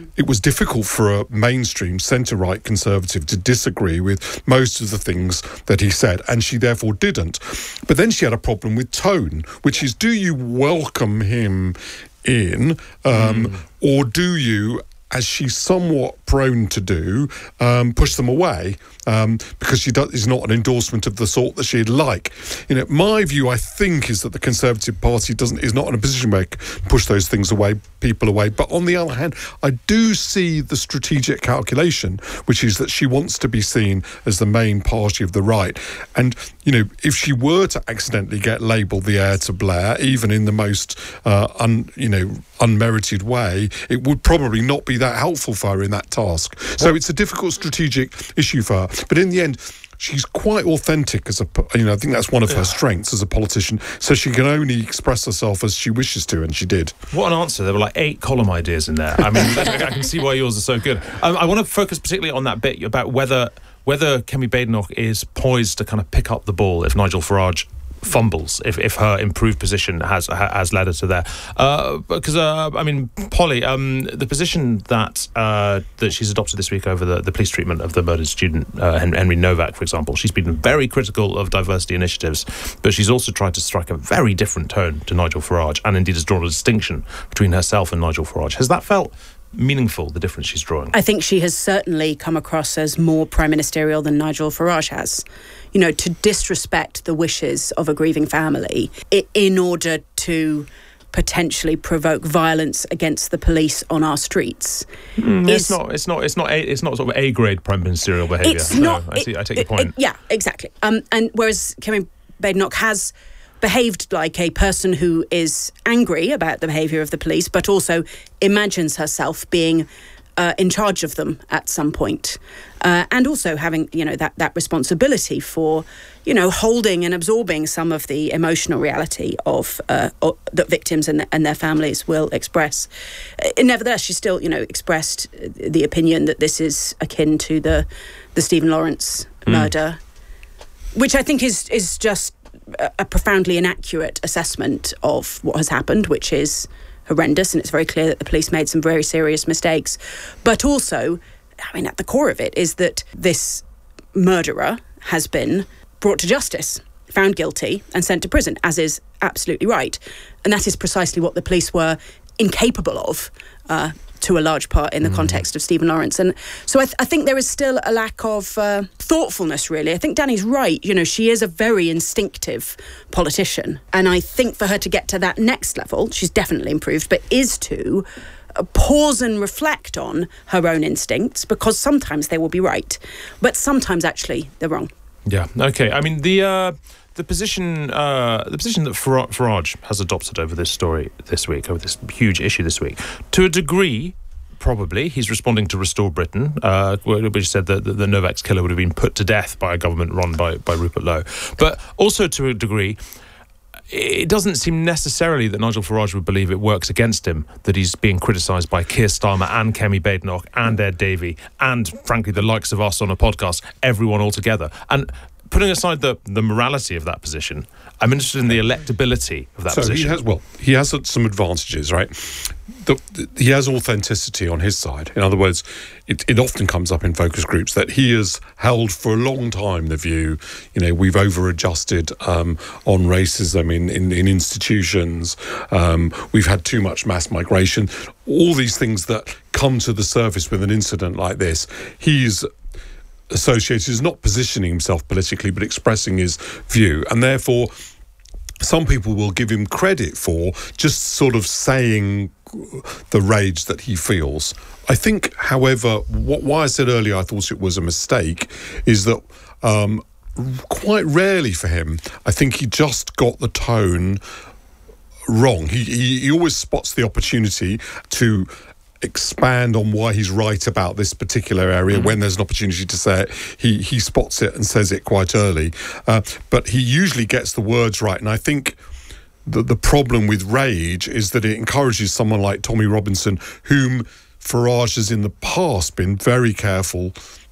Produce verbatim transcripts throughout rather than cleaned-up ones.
it was difficult for a mainstream centre-right Conservative to disagree with most of the things that he said, and she therefore didn't. But then she had a problem with tone, which is, do you welcome him in, um, mm. or do you, as she's somewhat prone to do, um, push them away um, because she does, is not an endorsement of the sort that she'd like. You know, my view, I think, is that the Conservative Party doesn't is not in a position where it can push those things away, people away. But on the other hand, I do see the strategic calculation, which is that she wants to be seen as the main party of the right. And, you know, if she were to accidentally get labelled the heir to Blair, even in the most, uh, un, you know, unmerited way, it would probably not be that helpful for her in that task. So it's a difficult strategic issue for her. But in the end, she's quite authentic as a, you know, I think that's one of her strengths as a politician. So she can only express herself as she wishes to, and she did. What an answer. There were like eight column ideas in there. I mean, I can see why yours are so good. Um, I want to focus particularly on that bit about whether whether Kemi Badenoch is poised to kind of pick up the ball if Nigel Farage fumbles, if, if her improved position has has led her to there. Uh, because, uh, I mean, Polly, um, the position that uh, that she's adopted this week over the, the police treatment of the murdered student, uh, Henry Novak, for example, she's been very critical of diversity initiatives, but she's also tried to strike a very different tone to Nigel Farage, and indeed has drawn a distinction between herself and Nigel Farage. Has that felt meaningful, the difference she's drawing? I think she has certainly come across as more prime ministerial than Nigel Farage has. You know, to disrespect the wishes of a grieving family in order to potentially provoke violence against the police on our streets. Mm, is, it's not. It's not. It's not. A, it's not sort of A-grade prime ministerial behaviour. It's no, not. I see. It, I take your it, point. It, yeah, exactly. Um, and whereas Kemi Badenoch has behaved like a person who is angry about the behaviour of the police, but also imagines herself being Uh, in charge of them at some point, uh, and also having, you know, that that responsibility for, you know, holding and absorbing some of the emotional reality of uh, or, that victims and, and their families will express. Uh, nevertheless, she still, you know, expressed the opinion that this is akin to the the Stephen Lawrence mm. murder, which I think is is just a, a profoundly inaccurate assessment of what has happened, which is horrendous, and it's very clear that the police made some very serious mistakes. But also, I mean, at the core of it is that this murderer has been brought to justice, found guilty and sent to prison, as is absolutely right. And that is precisely what the police were incapable of uh, to a large part in the mm. context of Stephen Lawrence. And so I, th- I think there is still a lack of uh, thoughtfulness, really. I think Danny's right. You know, she is a very instinctive politician. And I think for her to get to that next level, she's definitely improved, but is to uh, pause and reflect on her own instincts, because sometimes they will be right, but sometimes actually they're wrong. Yeah, okay. I mean, the... Uh The position, uh, the position that Fara- Farage has adopted over this story this week, over this huge issue this week, to a degree, probably, he's responding to Restore Britain, uh, which said that the, the Novak's killer would have been put to death by a government run by, by Rupert Lowe. But also to a degree, it doesn't seem necessarily that Nigel Farage would believe it works against him that he's being criticised by Keir Starmer and Kemi Badenoch and Ed Davey and, frankly, the likes of us on a podcast, everyone altogether. And putting aside the, the morality of that position, I'm interested in the electability of that so position. He has, well, he has some advantages, right? The, the, he has authenticity on his side. In other words, it, it often comes up in focus groups that he has held for a long time the view, you know, we've over-adjusted um, on racism in, in, in institutions, um, we've had too much mass migration, all these things that come to the surface with an incident like this. He's associated is not positioning himself politically but expressing his view, and therefore some people will give him credit for just sort of saying the rage that he feels. I think, however, what, why I said earlier I thought it was a mistake is that um, quite rarely for him, I think he just got the tone wrong. He, he, he always spots the opportunity to expand on why he's right about this particular area. Mm. When there's an opportunity to say it, he he spots it and says it quite early. Uh, but he usually gets the words right. And I think the, the problem with rage is that it encourages someone like Tommy Robinson, whom Farage has in the past been very careful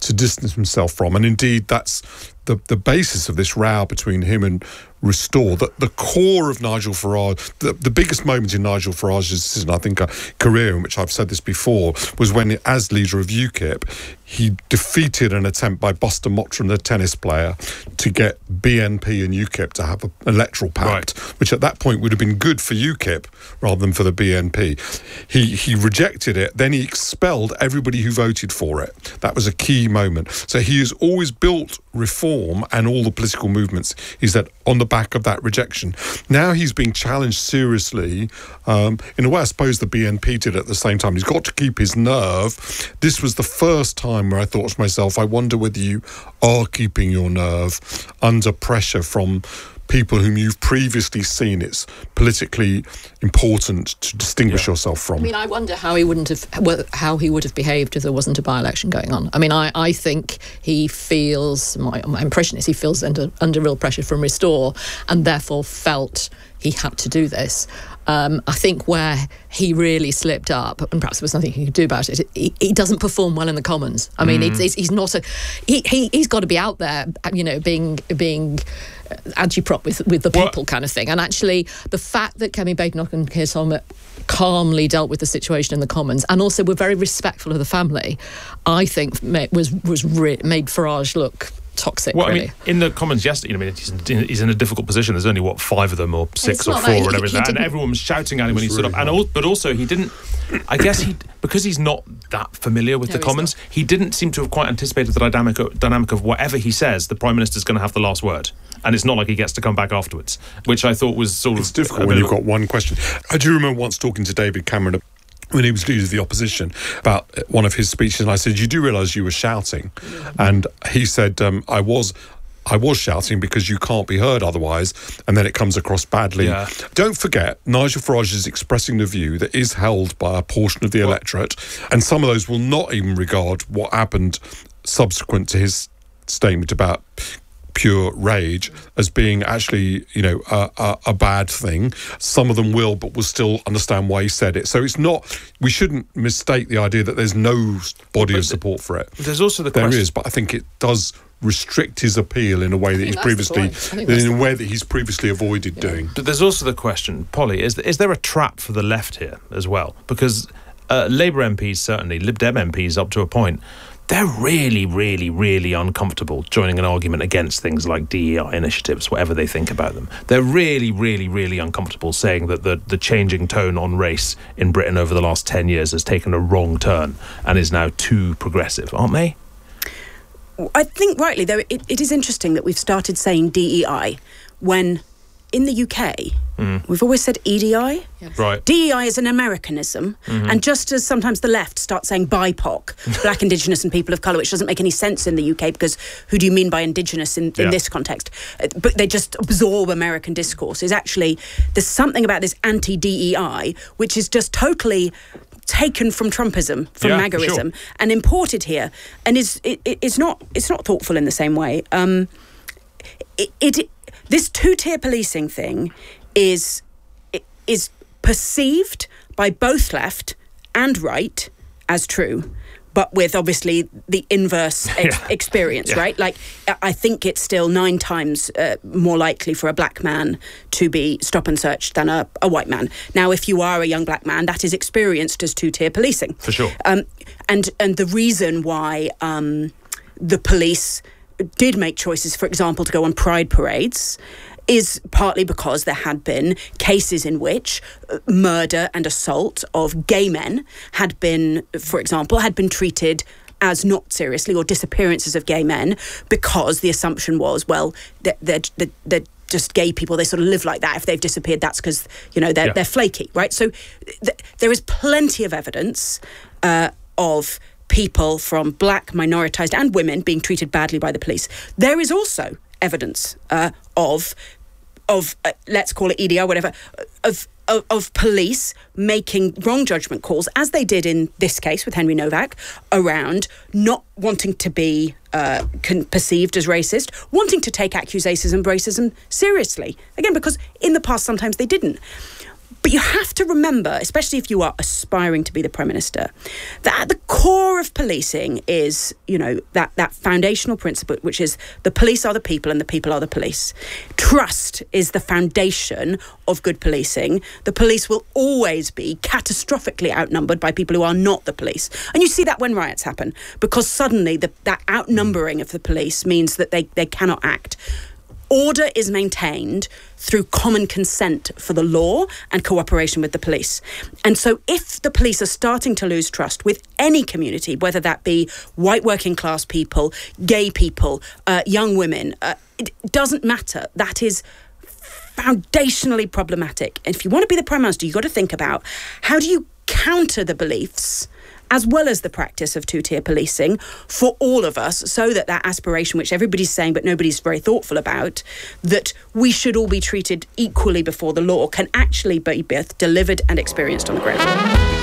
to distance himself from. And indeed, that's the, the basis of this row between him and Restore. The, the core of Nigel Farage, the, the biggest moment in Nigel Farage's, I think, uh, career, in which I've said this before, was when, as leader of UKIP, he defeated an attempt by Buster Mottram, the tennis player, to get B N P and UKIP to have an electoral pact, right, which at that point would have been good for UKIP rather than for the B N P. He he rejected it, then he expelled everybody who voted for it. That was a key moment. So he has always built reform and all the political movements, he said, on the back of that rejection. Now he's being challenged seriously. Um, in a way, I suppose the B N P did at the same time. He's got to keep his nerve. This was the first time where I thought to myself, I wonder whether you are keeping your nerve under pressure from people whom you've previously seen it's politically important to distinguish yeah. yourself from. I mean, I wonder how he wouldn't have how he would have behaved if there wasn't a by-election going on. I mean, I, I think he feels, my, my impression is he feels under under real pressure from Restore, and therefore felt he had to do this. Um, I think where he really slipped up, and perhaps there was nothing he could do about it, he, he doesn't perform well in the Commons. I mean, mm. it's, it's, he's not a... He, he, he's got to be out there, you know, being being agitprop with, with the people what? kind of thing. And actually, the fact that Kemi Badenoch and Keir Starmer calmly dealt with the situation in the Commons, and also were very respectful of the family, I think was, was re- made Farage look toxic, well, really. I mean, in the Commons yesterday, I mean, he's in, he's in a difficult position. There's only, what, five of them or six or four or whatever. He, he and everyone was shouting at him when he stood really up. And all, but also, he didn't, I guess, he because he's not that familiar with no, the Commons, he didn't seem to have quite anticipated the dynamic, dynamic of whatever he says, the Prime Minister's going to have the last word. And it's not like he gets to come back afterwards, which I thought was sort it's of... It's difficult when you've got one question. I do remember once talking to David Cameron when he was leader of the opposition about one of his speeches, and I said, you do realise you were shouting? Mm-hmm. And he said, um, I was... I was shouting because you can't be heard otherwise, and then it comes across badly. Yeah. Don't forget, Nigel Farage is expressing the view that is held by a portion of the what? electorate, and some of those will not even regard what happened subsequent to his statement about pure rage as being actually, you know, a, a, a bad thing. Some of them will, but will still understand why he said it. So it's not, we shouldn't mistake the idea that there's no body but of support for it. There's also the there question. There is, but I think it does restrict his appeal in a way that he's previously in a way that he's previously avoided yeah. doing. But there's also the question, Polly, is is there a trap for the left here as well? Because uh, Labour M Ps, certainly, Lib Dem M Ps up to a point, they're really, really, really uncomfortable joining an argument against things like D E I initiatives, whatever they think about them. They're really, really, really uncomfortable saying that the, the changing tone on race in Britain over the last ten years has taken a wrong turn and is now too progressive, aren't they? I think rightly, though, it, it is interesting that we've started saying D E I when in the U K mm. we've always said E D I. Yes. Right. D E I is an Americanism, mm-hmm. and just as sometimes the left starts saying B I P O C, Black, Indigenous and People of Colour, which doesn't make any sense in the U K because who do you mean by Indigenous in, in yeah. this context? But they just absorb American discourse. Is actually, there's something about this anti-D E I which is just totally taken from Trumpism, from yeah, MAGAism, sure. and imported here, and is it, it, it's not it's not thoughtful in the same way. Um, it, it this two-tier policing thing is is perceived by both left and right as true, but with obviously the inverse ex- yeah. experience, yeah. right? Like, I think it's still nine times uh, more likely for a black man to be stop and searched than a, a white man. Now, if you are a young black man, that is experienced as two-tier policing. For sure. Um, and, and the reason why um, the police did make choices, for example, to go on pride parades is partly because there had been cases in which murder and assault of gay men had been, for example, had been treated as not seriously, or disappearances of gay men, because the assumption was, well, they're, they're, they're, they're just gay people, they sort of live like that. If they've disappeared, that's because, you know, they're, yeah. they're flaky, right? So th- there is plenty of evidence uh, of people from black, minoritized and women being treated badly by the police. There is also evidence uh, of, of uh, let's call it E D I, whatever, of, of of police making wrong judgment calls, as they did in this case with Henry Novak, around not wanting to be uh, con- perceived as racist, wanting to take accusations of racism seriously. Again, because in the past sometimes they didn't. But you have to remember, especially if you are aspiring to be the Prime Minister, that at the core core of policing is, you know, that, that foundational principle, which is the police are the people and the people are the police. Trust is the foundation of good policing. The police will always be catastrophically outnumbered by people who are not the police. And you see that when riots happen, because suddenly the, that outnumbering of the police means that they, they cannot act. Order is maintained through common consent for the law and cooperation with the police. And so if the police are starting to lose trust with any community, whether that be white working class people, gay people, uh, young women, uh, it doesn't matter. That is foundationally problematic. And if you want to be the Prime Minister, you've got to think about how do you counter the beliefs as well as the practice of two-tier policing for all of us, so that that aspiration, which everybody's saying but nobody's very thoughtful about, that we should all be treated equally before the law, can actually be both delivered and experienced on the ground.